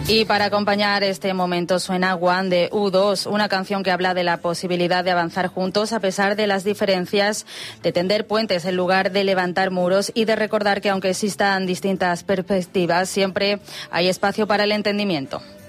Y para acompañar este momento suena One de U2, una canción que habla de la posibilidad de avanzar juntos a pesar de las diferencias, de tender puentes en lugar de levantar muros y de recordar que aunque existan distintas perspectivas, siempre hay espacio para el entendimiento.